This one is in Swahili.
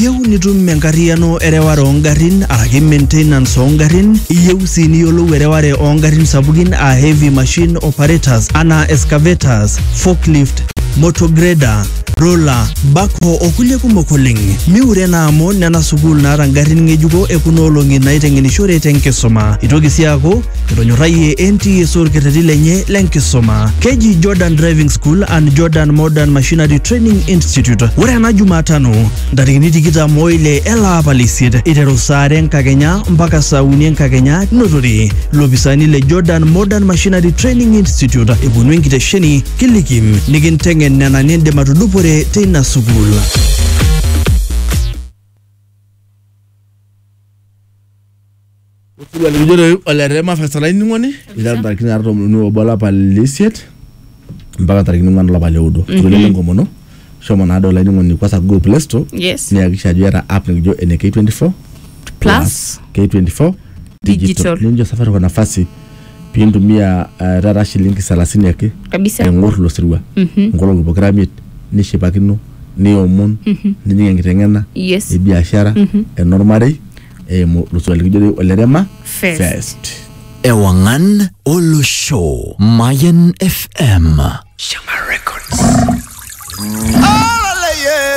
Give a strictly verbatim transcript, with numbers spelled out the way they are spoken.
Iyieu nitum enkariano ereware ongarin araki maintenance ongarin. Iyieu sii niyiolou ereware ongarin sapukin a heavy machine operators ana excavators, forklift, motor grader, roller, backhoe okulie kumok oleng. Miure na amu nena sukuul naata ngarin ng'ejuko ekuna olong'i naiteng'enishore tenkisuma. Itoki sii aaku etonyorrayie N T S A orkerreti lenye lenkisuma. Keji Jordan Driving School and Jordan Modern Machinery Training Institute. Ore ena Jumatano ntarikini tikitam oile ele apa leisiet iteru saa are enkakenya mpaka saa uni enkakenya notore ilopisaani le Jordan Modern Machinery Training Institute eponu enkitesheni kilikim nikinteng'en nena nindim atudupore teina sukuul. Utsula nikijore olerema fesalaini ngoni ila ntarikini artom nu obola palisiet mpaka ntarikini ngwana lapa leudo tulele ngomono shomo na dola ngoni kwa sa Google Play Store Yes. ni hakisha jera app nikijo N K twenty-four Plus K twenty-four Digital. Ninjo safari kwa nafasi pintumia uh, rara shilingi thelathini yake kabisa. engor lo sirwa ngolo lubokira mit nishipakino ni omon ninyi ngitengena Yes. e biashara e normally e mo lo likijore olerema Fest. fest. Ewangan Olo Show Mayan F M Shama Records.